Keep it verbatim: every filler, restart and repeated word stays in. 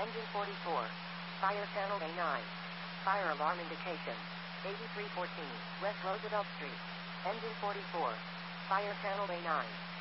Engine forty-four. Fire channel A nine. Fire alarm indication. eighty-three fourteen, West Roosevelt Street. Engine forty-four. Fire channel A nine.